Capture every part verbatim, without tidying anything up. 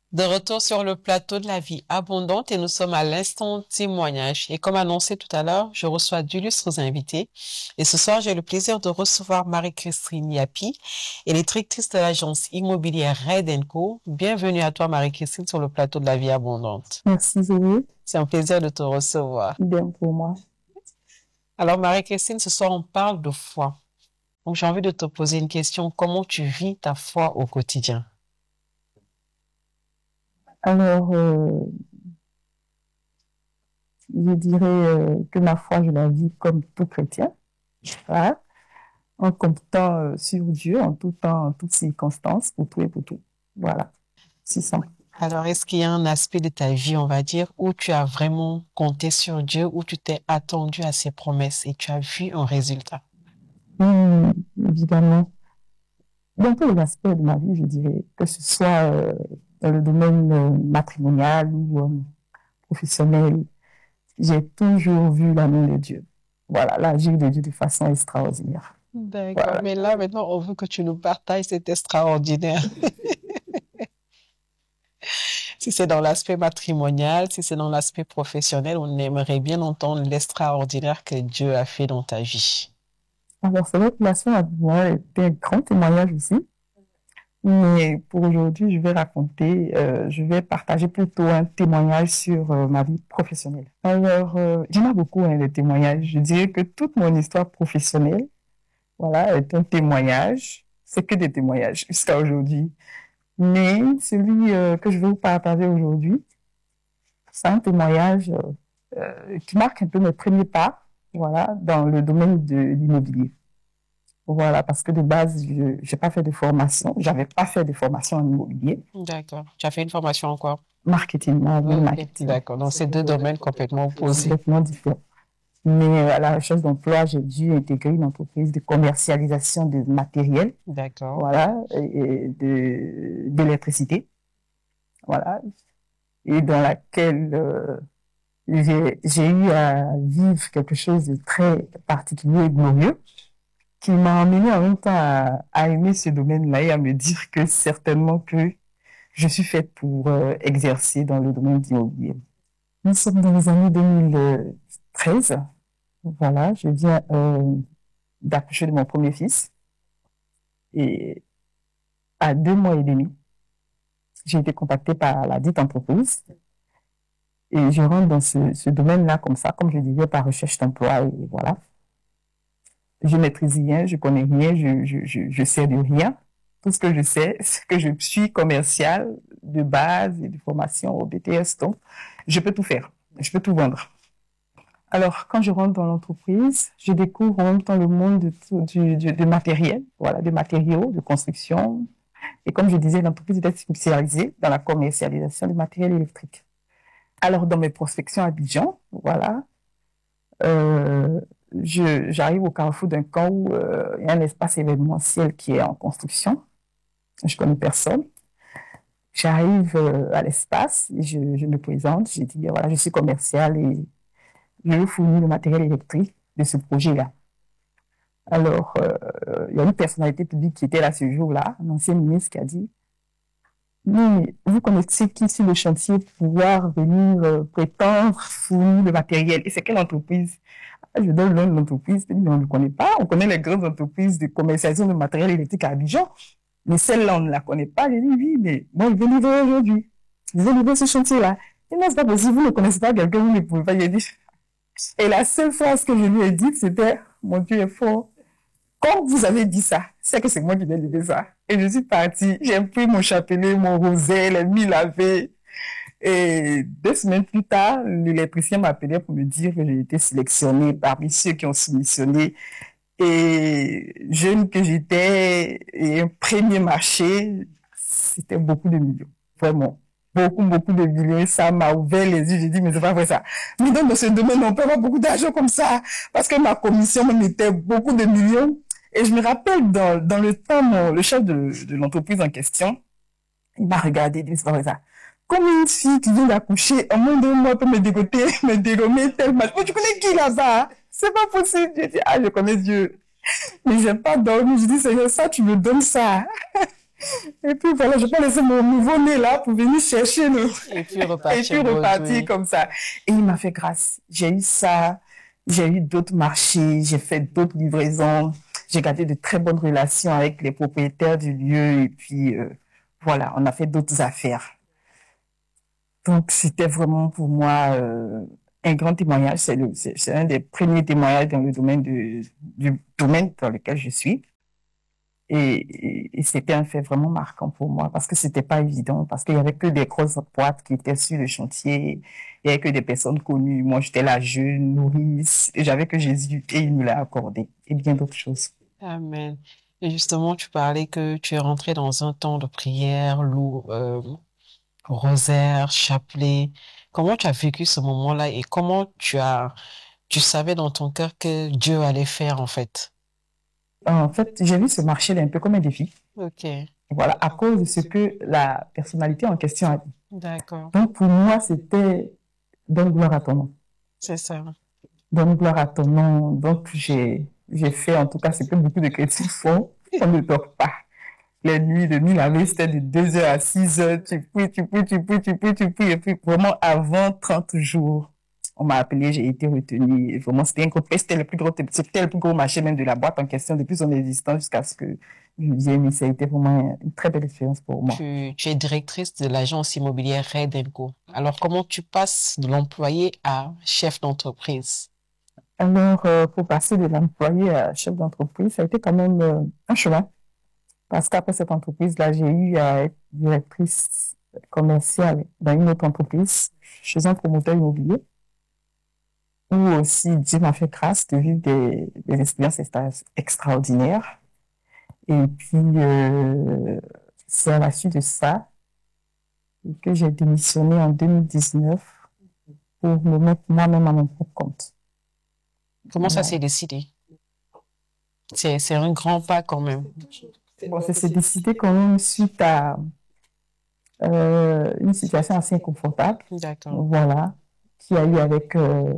De retour sur le plateau de la vie abondante et nous sommes à l'instant témoignage. Et comme annoncé tout à l'heure, je reçois d'illustres invités. Et ce soir, j'ai le plaisir de recevoir Marie-Christine Yapi, elle est directrice de l'agence immobilière Red Co. Bienvenue à toi, Marie-Christine, sur le plateau de la vie abondante. Merci, Zélie. C'est un plaisir de te recevoir. Bien pour moi. Alors, Marie-Christine, ce soir, on parle de foi. Donc, j'ai envie de te poser une question. Comment tu vis ta foi au quotidien? Alors, euh, je dirais euh, que ma foi, je la vis comme tout chrétien, voilà, en comptant euh, sur Dieu en tout temps, en toutes circonstances, pour tout et pour tout. Voilà, c'est simple. Alors, est-ce qu'il y a un aspect de ta vie, on va dire, où tu as vraiment compté sur Dieu, où tu t'es attendu à ses promesses et tu as vu un résultat? Hum, évidemment. Dans tous les aspects de ma vie, je dirais, que ce soit euh, dans le domaine euh, matrimonial ou euh, professionnel, j'ai toujours vu la main de Dieu. Voilà, l'agir de Dieu de façon extraordinaire. D'accord, Voilà. mais là, maintenant, on veut que tu nous partages cet extraordinaire. Si c'est dans l'aspect matrimonial, si c'est dans l'aspect professionnel, on aimerait bien entendre l'extraordinaire que Dieu a fait dans ta vie. Alors, c'est vrai que la sœur Adrien était un grand témoignage aussi. Mais pour aujourd'hui, je vais raconter, euh, je vais partager plutôt un témoignage sur euh, ma vie professionnelle. Alors, euh, j'aime beaucoup hein, les témoignages. Je dirais que toute mon histoire professionnelle, voilà, est un témoignage. C'est que des témoignages jusqu'à aujourd'hui. Mais celui euh, que je vais vous partager aujourd'hui, c'est un témoignage euh, euh, qui marque un peu mes premiers pas, voilà, dans le domaine de l'immobilier. Voilà, parce que de base, je n'ai pas fait de formation, j'avais pas fait de formation en immobilier. D'accord. Tu as fait une formation en quoi? Marketing, moi, le Ok, marketing. d'accord. Donc, c'est deux domaines complètement opposés. Complètement différent. Mais à la recherche d'emploi, j'ai dû intégrer une entreprise de commercialisation de matériel, D'accord. voilà, et et de d'électricité, voilà, et dans laquelle euh, j'ai j'ai eu à vivre quelque chose de très particulier et glorieux, qui m'a amené en même temps à, à aimer ce domaine-là et à me dire que certainement que je suis faite pour euh, exercer dans le domaine d'immobilier. Nous sommes dans les années deux mille treize. Voilà, je viens euh, d'accoucher de mon premier fils. Et à deux mois et demi, j'ai été contactée par la dite entreprise. Et je rentre dans ce, ce domaine-là comme ça, comme je disais, par recherche d'emploi. Et voilà. Je maîtrise rien, je connais rien, je, je, je, je sais de rien. Tout ce que je sais, c'est que je suis commercial de base et de formation au B T S. Donc, je peux tout faire. Je peux tout vendre. Alors, quand je rentre dans l'entreprise, je découvre en même temps le monde de, du, du, du matériel, voilà, des matériaux, de construction. Et comme je disais, l'entreprise est spécialisée dans la commercialisation du matériel électrique. Alors, dans mes prospections à Abidjan, voilà, euh, je, j'arrive au carrefour d'un camp où euh, il y a un espace événementiel qui est en construction. Je connais personne. J'arrive euh, à l'espace et je, je me présente. Je dis, voilà, je suis commercial et je vous fournis le matériel électrique de ce projet-là. Alors, euh, il y a une personnalité publique qui était là ce jour-là, un ancien ministre qui a dit, mais vous connaissez qui sur le chantier pour pouvoir venir euh, prétendre fournir le matériel? Et c'est quelle entreprise? Ah, je donne le nom de l'entreprise, mais on ne le connaît pas. On connaît les grandes entreprises de commercialisation de matériel électrique à Abidjan, mais celle-là, on ne la connaît pas. J'ai dit, oui, mais bon, je vais livrer aujourd'hui. Je vais livrer ce chantier-là. Et non, c'est pas possible, vous ne connaissez pas quelqu'un, vous ne pouvez pas. J'ai dit, et la seule phrase que je lui ai dite, c'était, mon Dieu est fort. Quand vous avez dit ça, c'est que c'est moi qui vais livrer ça. Et je suis partie, j'ai pris mon chapelet, mon rosé, les mis lavés. Et deux semaines plus tard, l'électricien m'appelait pour me dire que j'ai été sélectionnée parmi ceux qui ont soumissionné. Et jeune que j'étais, et un premier marché, c'était beaucoup de millions. Vraiment. Beaucoup, beaucoup de millions. Ça m'a ouvert les yeux. J'ai dit, mais c'est pas vrai ça. Mais dans ce domaine, on peut avoir beaucoup d'argent comme ça. Parce que ma commission me mettait beaucoup de millions. Et je me rappelle, dans, dans le temps, mon, le chef de, de l'entreprise en question, il m'a regardé, il dit, c'est pas vrai ça. Comme une fille qui vient d'accoucher, en moins de mois, peut me dégoter, me dégommer tellement. Oh, tu connais qui là-bas? C'est pas possible. J'ai dit, ah, je connais Dieu. Mais j'ai pas dormi. Je dis, Seigneur, ça, tu me donnes ça. Et puis voilà, je peux laisser mon nouveau-né là pour venir chercher le... Et puis Et repartir puis repartir Broadway. comme ça. Et il m'a fait grâce. J'ai eu ça, j'ai eu d'autres marchés, j'ai fait d'autres livraisons, j'ai gardé de très bonnes relations avec les propriétaires du lieu et puis euh, voilà, on a fait d'autres affaires. Donc c'était vraiment pour moi euh, un grand témoignage. C'est le, c'est, c'est un des premiers témoignages dans le domaine de, du domaine dans lequel je suis. Et, et, et c'était un fait vraiment marquant pour moi parce que c'était pas évident, parce qu'il y avait que des grosses boîtes qui étaient sur le chantier, il y avait que des personnes connues. Moi, j'étais la jeune nourrice, et j'avais que Jésus et il me l'a accordé, et bien d'autres choses. Amen. Et justement, tu parlais que tu es rentré dans un temps de prière, lourd, euh, rosaire, chapelet. Comment tu as vécu ce moment-là et comment tu as, tu savais dans ton cœur que Dieu allait faire en fait? En fait, j'ai vu ce marché-là un peu comme un défi. Ok, Voilà, à cause de ce que la personnalité en question a dit. d'accord, Donc, pour moi, c'était donne gloire à ton nom. c'est ça. Donne gloire à ton nom. Donc, j'ai, j'ai fait, en tout cas, ce que beaucoup de chrétiens font. On ne dort pas. Les nuits de nuit, la veille, c'était de deux heures à six heures. Tu pries, tu pries, tu pries, tu pries, tu pries. Et puis, vraiment, avant trente jours, on m'a appelé, j'ai été retenu. Et vraiment, c'était un gros, c'était le plus gros, c'était le plus gros marché même de la boîte en question depuis son existence jusqu'à ce que je vienne. Ça a été vraiment une très belle expérience pour moi. Tu, tu es directrice de l'agence immobilière Red and Co. Alors, comment tu passes de l'employé à chef d'entreprise? Alors, euh, pour passer de l'employé à chef d'entreprise, ça a été quand même euh, un chemin. Parce qu'après cette entreprise-là, j'ai eu à être directrice commerciale dans une autre entreprise, chez un promoteur immobilier, où aussi Dieu m'a fait grâce de vivre des, des expériences extra- extraordinaires. Et puis, euh, c'est à la suite de ça que j'ai démissionné en deux mille dix-neuf pour me mettre moi-même à mon propre compte. Comment ça Voilà. s'est décidé? C'est, c'est un grand pas quand même. Bon, ça s'est décidé quand même suite à euh, une situation assez inconfortable, D'accord. voilà, qui a eu avec euh,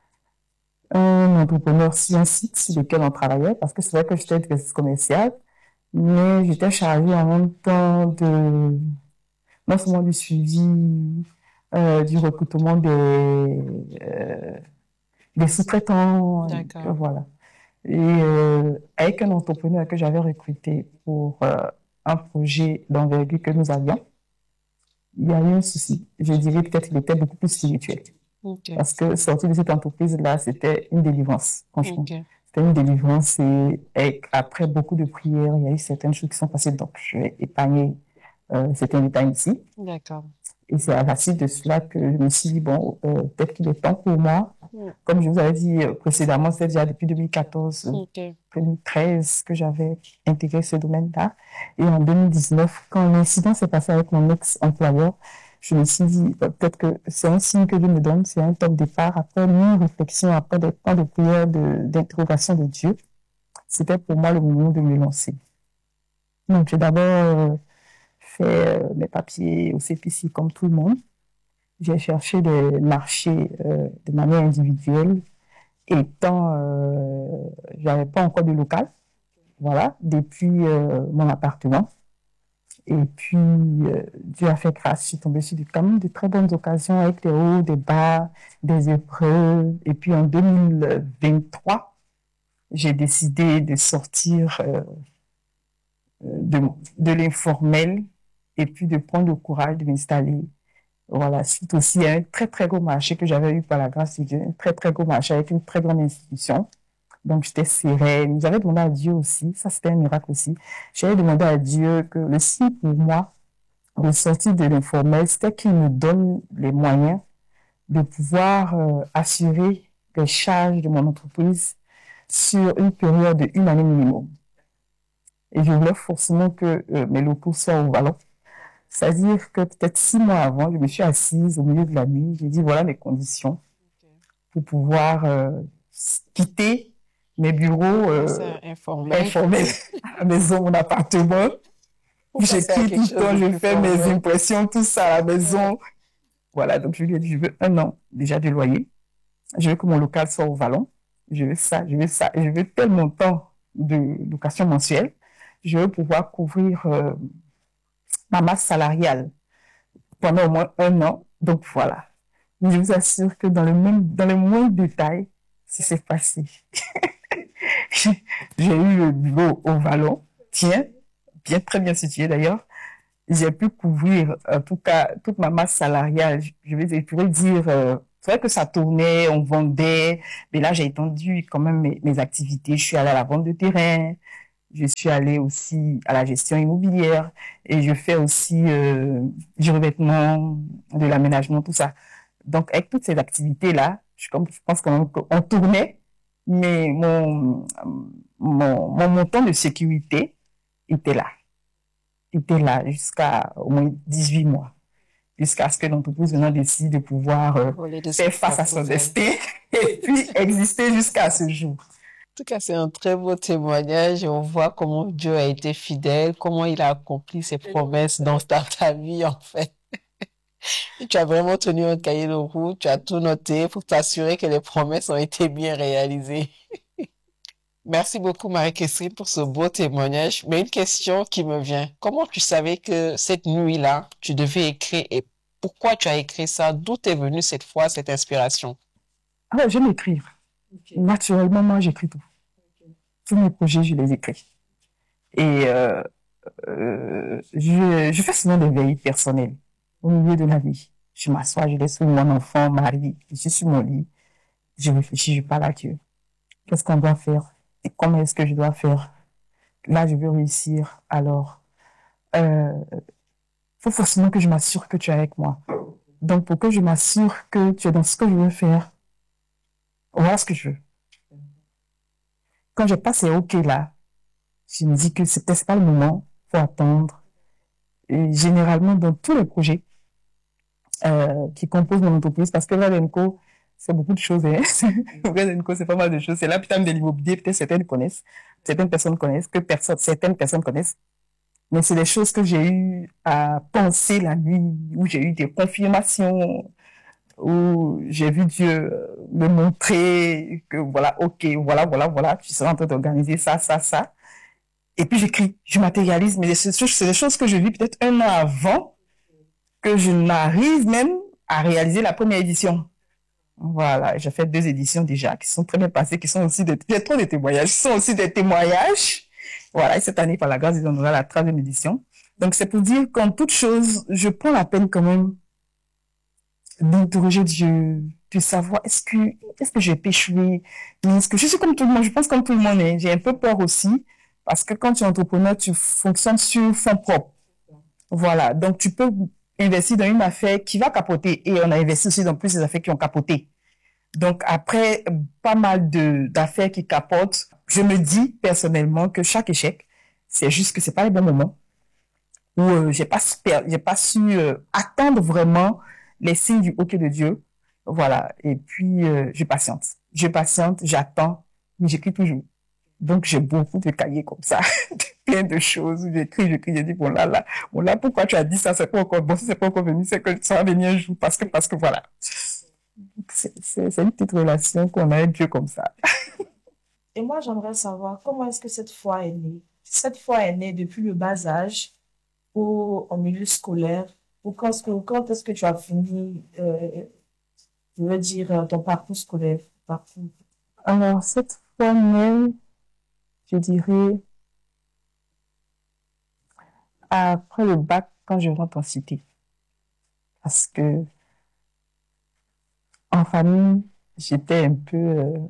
un entrepreneur sur un site sur lequel on travaillait, parce que c'est vrai que j'étais directrice commerciale, mais j'étais chargée en même temps de, non seulement du suivi, euh, du recrutement des, euh, des sous-traitants, euh, D'accord. voilà. Et euh, avec un entrepreneur que j'avais recruté pour euh, un projet d'envergure que nous avions, il y a eu un souci. Je dirais peut-être qu'il était beaucoup plus spirituel. Ok. Parce que sortir de cette entreprise-là, c'était une délivrance, franchement. Ok. C'était une délivrance et, et après beaucoup de prières, il y a eu certaines choses qui sont passées. Donc, je vais épargner euh, certains détails ici. D'accord. Et c'est à la suite de cela que je me suis dit, bon, euh, peut-être qu'il est temps pour moi. Mm. Comme je vous avais dit euh, précédemment, c'est déjà depuis deux mille quatorze, euh, Ok. deux mille treize que j'avais intégré ce domaine-là. Et en deux mille dix-neuf, quand l'incident s'est passé avec mon ex-employeur, je me suis dit, euh, peut-être que c'est un signe que Dieu me donne, c'est un top départ. Après une réflexion, après des temps de prière, de, d'interrogation de Dieu, c'était pour moi le moment de me lancer. Donc, j'ai d'abord euh, fait euh, mes papiers au C P C comme tout le monde. J'ai cherché des marchés euh, de manière individuelle. Étant, euh, j'avais pas encore de local, voilà, depuis euh, mon appartement. Et puis, euh, Dieu a fait grâce, je suis tombée sur de, quand même de très bonnes occasions avec des hauts, des bas, des épreuves. Et puis, en deux mille vingt-trois, j'ai décidé de sortir euh, de, de l'informel et puis de prendre le courage de m'installer. Voilà, suite aussi à un très, très gros marché que j'avais eu par la grâce de Dieu, un très, très gros marché avec une très grande institution. Donc, j'étais sereine. J'avais demandé à Dieu aussi, ça c'était un miracle aussi. J'avais demandé à Dieu que le signe pour moi de sortir de l'informel, c'était qu'il me donne les moyens de pouvoir euh, assurer les charges de mon entreprise sur une période de une année minimum. Et je voulais forcément que euh, mes locaux soient au Vallon. C'est-à-dire que peut-être six mois avant, je me suis assise au milieu de la nuit, j'ai dit voilà les conditions pour pouvoir euh, quitter mes bureaux euh, Ça, informel. informels à la maison, mon appartement. J'écris tout le temps, je fais mes impressions, tout ça à la maison. Voilà, donc je lui ai dit, je veux un an déjà de loyer. Je veux que mon local soit au Vallon. Je veux ça, je veux ça. Et je veux tel montant de location mensuelle. Je veux pouvoir couvrir euh, ma masse salariale pendant au moins un an. Donc voilà. Mais je vous assure que dans le même, dans les moindres détails, ça s'est passé. J'ai eu le bureau au Vallon, tiens, bien, très bien situé d'ailleurs. J'ai pu couvrir, en tout cas, toute ma masse salariale. Je vais, je pourrais dire, euh, c'est vrai que ça tournait, on vendait, mais là, j'ai étendu quand même mes, mes activités. Je suis allée à la vente de terrain, je suis allée aussi à la gestion immobilière et je fais aussi euh, du revêtement, de l'aménagement, tout ça. Donc, avec toutes ces activités-là, je, comme, je pense quand même qu'on tournait, mais mon, mon, mon montant de sécurité était là. Était là jusqu'à au moins dix-huit mois. Jusqu'à ce que l'entreprise maintenant décide de pouvoir euh, de faire face à son destin et puis exister jusqu'à ce jour. En tout cas, c'est un très beau témoignage et on voit comment Dieu a été fidèle, comment il a accompli ses promesses dans ta, ta vie, en fait. Tu as vraiment tenu un cahier de route, tu as tout noté pour t'assurer que les promesses ont été bien réalisées. Merci beaucoup, Marie-Christine, pour ce beau témoignage. Mais une question qui me vient. Comment tu savais que cette nuit-là, tu devais écrire et pourquoi tu as écrit ça? D'où t'est venue cette fois cette inspiration? Alors, j'aime écrire. Okay. Naturellement, moi, j'écris tout. Okay. Tous mes projets, je les écris. Et euh, euh, je, je fais souvent des veilles personnelles au milieu de la vie. Je m'assois, je laisse mon enfant, mari, je suis sur mon lit, je réfléchis, je parle à Dieu. Qu'est-ce qu'on doit faire? Et comment est-ce que je dois faire? Là, je veux réussir. Alors, euh, faut forcément que je m'assure que tu es avec moi. Donc, pour que je m'assure que tu es dans ce que je veux faire, voilà ce que je veux. Quand je passe ces OK là, je me dis que c'est peut-être pas le moment, faut attendre. Et généralement, dans tous les projets euh, qui composent mon entreprise, parce que Radenco, c'est beaucoup de choses. Hein. Radenco, c'est pas mal de choses. C'est là, putain, de l'immobilier, peut-être certaines connaissent, certaines personnes connaissent, que personne, certaines personnes connaissent. Mais c'est des choses que j'ai eu à penser la nuit, où j'ai eu des confirmations, où j'ai vu Dieu me montrer que voilà, ok, voilà, voilà, voilà, tu seras en train d'organiser ça, ça, ça. Et puis j'écris, je matérialise, mais c'est des choses que je vis peut-être un an avant que je n'arrive même à réaliser la première édition. Voilà, j'ai fait deux éditions déjà qui sont très bien passées, qui sont aussi des, il y a trop de témoignages, qui sont aussi des témoignages. Voilà, et cette année, par la grâce, ils en aura la troisième édition. Donc c'est pour dire qu'en toute chose, je prends la peine quand même d'interroger Dieu, de savoir est-ce que est-ce que j'ai péché, est-ce que je suis comme tout le monde, je pense comme tout le monde, hein. J'ai un peu peur aussi parce que quand tu es entrepreneur, tu fonctionnes sur fonds propres. Voilà, donc tu peux investir dans une affaire qui va capoter et on a investi aussi dans plus des affaires qui ont capoté. Donc après pas mal de d'affaires qui capotent, je me dis personnellement que chaque échec, c'est juste que c'est pas le bon moment où euh, j'ai pas j'ai pas su euh, attendre vraiment les signes du OK de Dieu. Voilà. Et puis, euh, je patiente. Je patiente, j'attends, mais j'écris toujours. Donc, j'ai beaucoup de cahiers comme ça, plein de choses. J'écris, j'écris, j'ai dit, bon là, là, bon là, pourquoi tu as dit ça? C'est pas encore, bon, si c'est pas encore venu, c'est que ça va venir un jour, parce que, parce que voilà. C'est, c'est, c'est une petite relation qu'on a avec Dieu comme ça. Et moi, j'aimerais savoir comment est-ce que cette foi est née? Cette foi est née depuis le bas âge ou au milieu scolaire? Ou quand, quand est-ce que tu as fini, euh, je veux dire, ton parcours scolaire? Parcours. Alors, cette foi née, je dirais, après le bac, quand je rentre en cité. Parce que, en famille, j'étais un peu euh,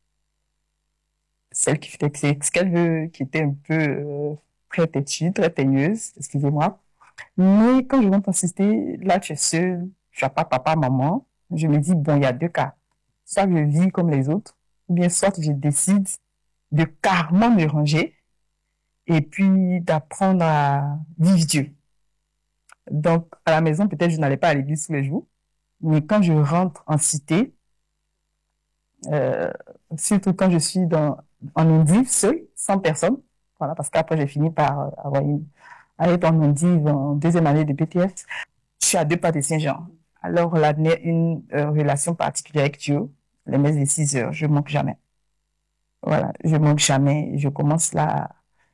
celle qui fait ce qu'elle veut, qui était un peu euh, très têtue, très teigneuse, excusez-moi. Mais quand je rentre en cité, là, tu es seule, tu n'as pas papa, maman. Je me dis, bon, il y a deux cas. Soit je vis comme les autres, ou bien soit je décide de carrément me ranger et puis d'apprendre à vivre Dieu. Donc, à la maison, peut-être je n'allais pas à l'église tous les jours, mais quand je rentre en cité, euh, surtout quand je suis dans, en Indive, seule, sans personne, voilà, parce qu'après j'ai fini par avoir une, aller en Indive en deuxième année de B T S, je suis à deux pas de Saint-Jean. Alors, là, une euh, relation particulière avec Dieu, les messes de six heures, je manque jamais. Voilà, je manque jamais. Je commence là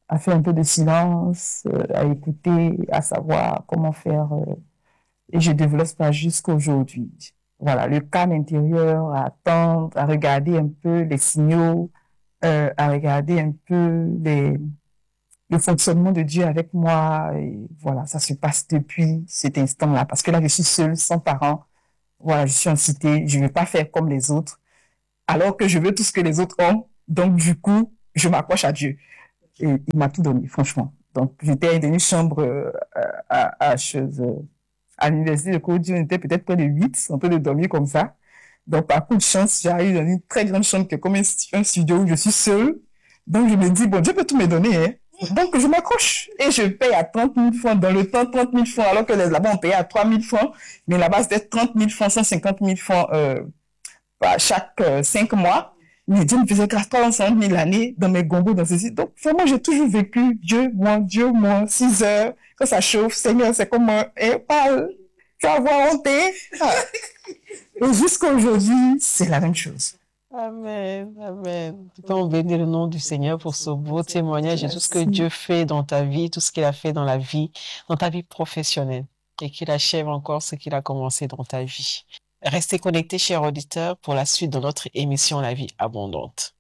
à faire un peu de silence, euh, à écouter, à savoir comment faire. Euh, et je développe ça jusqu'à aujourd'hui. Voilà, le calme intérieur, à attendre, à regarder un peu les signaux, euh, à regarder un peu les, le fonctionnement de Dieu avec moi. Et voilà, ça se passe depuis cet instant-là. Parce que là, je suis seule, sans parents. Voilà, je suis en cité. Je ne veux pas faire comme les autres. Alors que je veux tout ce que les autres ont. Donc, du coup, je m'accroche à Dieu. Et il m'a tout donné, franchement. Donc, j'étais dans une chambre euh, à, à, chose, euh, à l'université de Côte d'Ivoire, on était peut-être près de huit, en train de dormir comme ça. Donc, par coup de chance, j'arrive dans une très grande chambre qui est comme un, un studio où je suis seule. Donc, je me dis, bon, Dieu peut tout me donner, hein. Donc, je m'accroche et je paye à trente mille francs. Dans le temps, trente mille francs, alors que là-bas, on payait à trois mille francs. Mais là-bas, c'était trente mille francs, cent cinquante mille francs euh, chaque euh, cinq mois. Mais Dieu me faisait grâce trois cent cinquante mille l'année dans mes gombos, dans ceci. Donc, vraiment, j'ai toujours vécu Dieu, moi, Dieu, moi, six heures. Quand ça chauffe, Seigneur, c'est comme un, eh, parle, tu vas avoir honte. Ah. Et jusqu'à aujourd'hui, c'est la même chose. Amen, amen. On bénit le nom du Seigneur pour ce beau témoignage et tout ce que Dieu fait dans ta vie, tout ce qu'il a fait dans la vie, dans ta vie professionnelle et qu'il achève encore ce qu'il a commencé dans ta vie. Restez connectés, chers auditeurs, pour la suite de notre émission La vie abondante.